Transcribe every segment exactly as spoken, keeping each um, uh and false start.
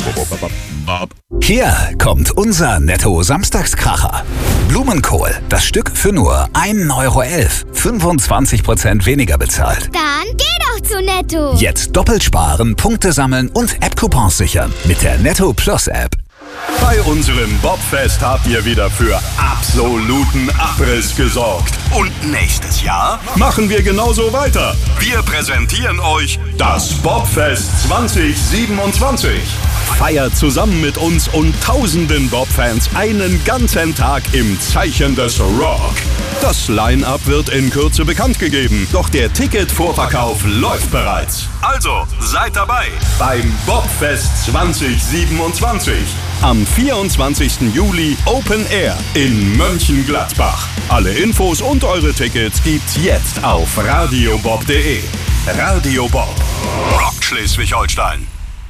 Hier kommt unser Netto-Samstagskracher. Blumenkohl, das Stück für nur ein Euro elf. fünfundzwanzig Prozent weniger bezahlt. Dann geh doch zu Netto. Jetzt doppelt sparen, Punkte sammeln und App-Coupons sichern mit der Netto Plus App. Bei unserem Bobfest habt ihr wieder für absoluten Abriss gesorgt. Und nächstes Jahr machen wir genauso weiter. Wir präsentieren euch das Bobfest zwanzig siebenundzwanzig. Feiert zusammen mit uns und tausenden Bob-Fans einen ganzen Tag im Zeichen des Rock. Das Line-Up wird in Kürze bekannt gegeben, doch der Ticketvorverkauf läuft bereits. Also seid dabei beim Bobfest zwanzig siebenundzwanzig. Am vierundzwanzigsten Juli Open Air in Mönchengladbach. Alle Infos und eure Tickets gibt's jetzt auf radiobob punkt de. Radio Bob, Rock Schleswig-Holstein.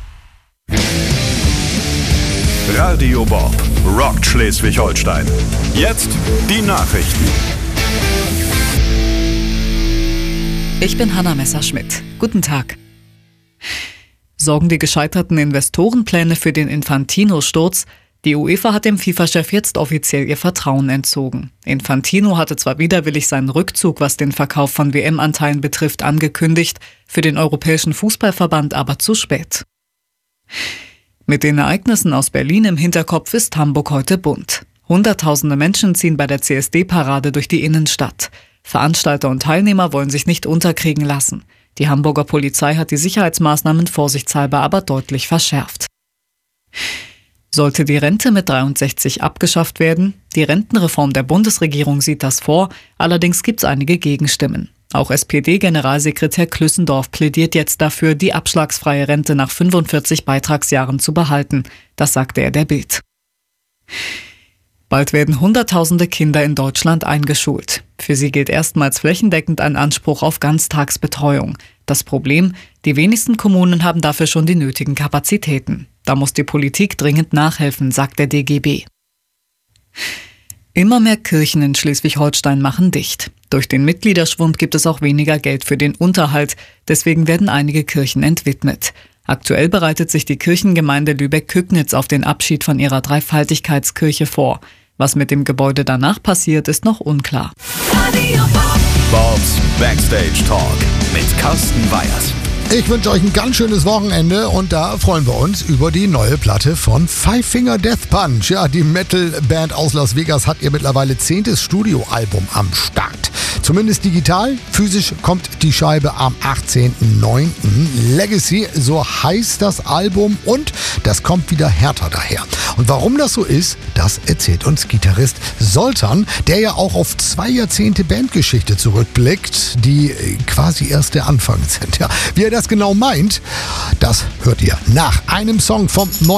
Radio Bob, Rock Schleswig-Holstein. Jetzt die Nachrichten. Ich bin Hanna Messerschmidt. Guten Tag. Sorgen die gescheiterten Investorenpläne für den Infantino-Sturz? Die UEFA hat dem FIFA-Chef jetzt offiziell ihr Vertrauen entzogen. Infantino hatte zwar widerwillig seinen Rückzug, was den Verkauf von W M-Anteilen betrifft, angekündigt, für den Europäischen Fußballverband aber zu spät. Mit den Ereignissen aus Berlin im Hinterkopf ist Hamburg heute bunt. Hunderttausende Menschen ziehen bei der C S D-Parade durch die Innenstadt. Veranstalter und Teilnehmer wollen sich nicht unterkriegen lassen. Die Hamburger Polizei hat die Sicherheitsmaßnahmen vorsichtshalber aber deutlich verschärft. Sollte die Rente mit dreiundsechzig abgeschafft werden? Die Rentenreform der Bundesregierung sieht das vor, allerdings gibt es einige Gegenstimmen. Auch S P D-Generalsekretär Klüssendorf plädiert jetzt dafür, die abschlagsfreie Rente nach fünfundvierzig Beitragsjahren zu behalten. Das sagte er der Bild. Bald werden Hunderttausende Kinder in Deutschland eingeschult. Für sie gilt erstmals flächendeckend ein Anspruch auf Ganztagsbetreuung. Das Problem: Die wenigsten Kommunen haben dafür schon die nötigen Kapazitäten. Da muss die Politik dringend nachhelfen, sagt der D G B. Immer mehr Kirchen in Schleswig-Holstein machen dicht. Durch den Mitgliederschwund gibt es auch weniger Geld für den Unterhalt. Deswegen werden einige Kirchen entwidmet. Aktuell bereitet sich die Kirchengemeinde Lübeck-Kügnitz auf den Abschied von ihrer Dreifaltigkeitskirche vor. Was mit dem Gebäude danach passiert, ist noch unklar. Bobs Backstage Talk mit Carsten Weyers. Ich wünsche euch ein ganz schönes Wochenende und da freuen wir uns über die neue Platte von Five Finger Death Punch. Ja, die Metal-Band aus Las Vegas hat ihr mittlerweile zehntes Studioalbum am Start. Zumindest digital. Physisch kommt die Scheibe am achtzehnten neunten Legacy, so heißt das Album, und das kommt wieder härter daher. Und warum das so ist, das erzählt uns Gitarrist Zoltan, der ja auch auf zwei Jahrzehnte Bandgeschichte zurückblickt, die quasi erst der Anfang sind. Ja, wie er das genau meint, das hört ihr nach einem Song vom neuen